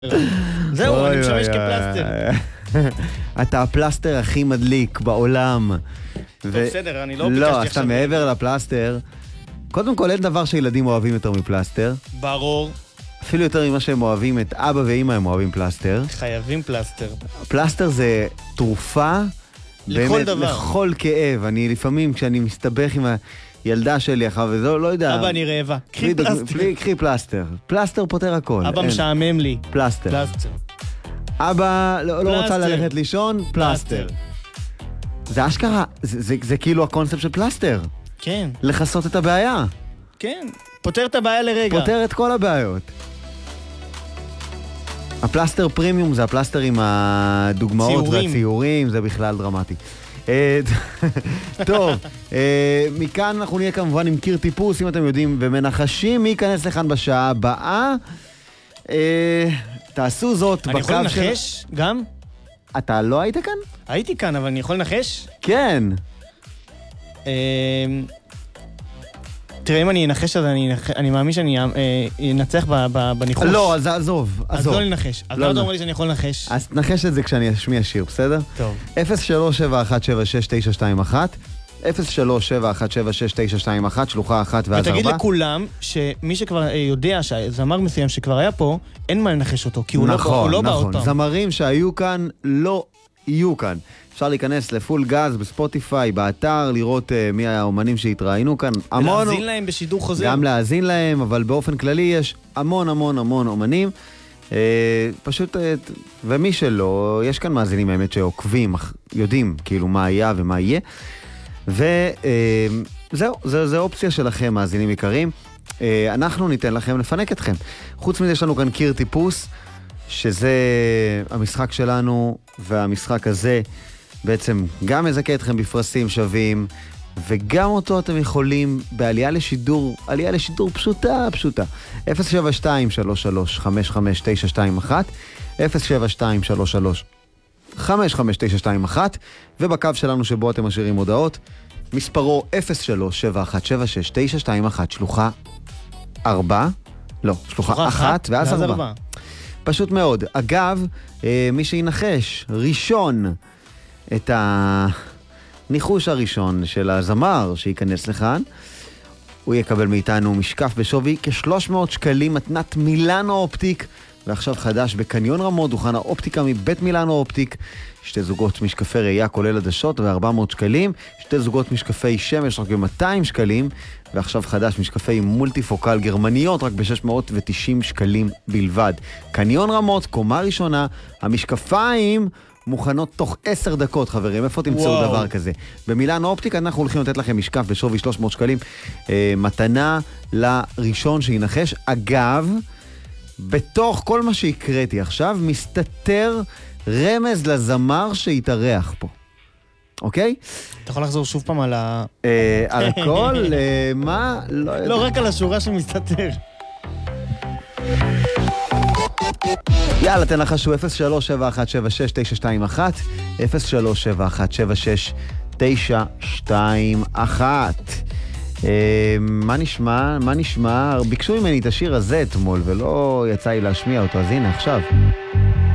זהו, אני משמש כפלסטר. אתה הפלסטר הכי מדליק בעולם. טוב, בסדר, אני לא ביקשתי לא, עכשיו. אתה מעבר לפלסטר. קודם כל, אין דבר שילדים אוהבים יותר מפלסטר. ברור. אפילו יותר ממה שהם אוהבים את אבא ואמא, הם אוהבים פלסטר. חייבים פלסטר. פלסטר זה תרופה לכל באמת דבר. לכל כאב. אני לפעמים, כשאני מסתבך עם הילדה שלי, וזה לא יודע. אבא, אני רעבה. קחי פלסטר. קחי פלסטר. פלסטר פותר הכל. אבא משעמם לי. פלסטר. פלסטר. אבא לא רוצה ללכת לישון, פלסטר. זה אשכרה, זה כאילו הקונספט של פלסטר. כן. לחסות את הבעיה. כן. פותר את הבעיה לרגע. פותר את כל הבעיות. הפלסטר פרימיום זה הפלסטר עם הדוגמאות והציורים, זה בכלל דרמטי. טוב, מכאן אנחנו נהיה כמובן עם קיר טיפוס, אם אתם יודעים ומנחשים מי ייכנס לכאן בשעה הבאה. תעשו זאת בקו של... אני יכול לנחש גם? אתה לא היית כאן? הייתי כאן, אבל אני יכול לנחש? כן. תראה, אם אני אנחש, אז אני מאמין שאני אנצח בניחוש. לא, אז עזוב. אז לא לנחש. אז לא אתה אומר לי שאני יכול לנחש. אז תנחש את זה כשאני אשמיע שיר, בסדר? טוב. 03-717-6921 03-717-6921 שלוחה אחת ואז 4. ותגיד לכולם שמי שכבר יודע שזמר מסוים שכבר היה פה, אין מה לנחש אותו, כי הוא לא בא עוד פעם. זמרים שהיו כאן לא יהיו כאן. אפשר להיכנס לפול גז בספוטיפיי, באתר, לראות מי האומנים שהתראינו כאן. ולהאזין להם בשידור חוזר. גם להאזין להם, אבל באופן כללי יש המון המון המון אומנים. פשוט, ומי שלא, יש כאן מאזינים האמת שעוקבים, יודעים כאילו מה היה ומה יהיה. וזהו, זה אופציה שלכם, מאזינים יקרים. אנחנו ניתן לכם לפנק אתכם. חוץ מזה יש לנו כאן קיר טיפוס, שזה המשחק שלנו, והמשחק הזה בעצם גם מזכה אתכם בפרסים שווים, וגם אותו אתם יכולים בעלייה לשידור, עלייה לשידור פשוטה. 072-33-55921 072-33-55921 ובקו שלנו שבו אתם משאירים הודעות, מספרו 03-717-6921 שלוחה 4, לא, שלוחה 1 ואז 4. פשוט מאוד. אגב, מי שינחש ראשון את הניחוש הראשון של הזמר שייכנס לכאן, הוא יקבל מאיתנו משקף בשווי כ-300 שקלים מתנת מילאנו אופטיק, ועכשיו חדש בקניון רמות, דוכן האופטיקה מבית מילאנו אופטיק, 2 זוגות משקפי ראייה כולל עדשות ו-400 שקלים, 2 זוגות משקפי שמש רק ב-200 שקלים, ועכשיו חדש משקפי מולטיפוקל גרמניות רק ב-690 שקלים בלבד. קניון רמות, קומה ראשונה, המשקפיים מוכנות תוך 10 דקות, חברים. איפה תמצאו דבר כזה? במילאנו אופטיק אנחנו הולכים לתת לכם משקף בשווי 300 שקלים, מתנה לראשון שינחש. אגב, בתוך כל מה שהקראתי עכשיו, מסתתר רמז לזמר שהתארח פה. אוקיי? אתה יכול לחזור שוב פעם על על הכל? מה? לא יודע. לא, רק על השורה שמסתתר. יאללה, תנחשו 03-717-6921 03-717-6921 מה נשמע? ביקשו ממני את השיר הזה אתמול ולא יצא לי להשמיע אותו, אז הנה עכשיו.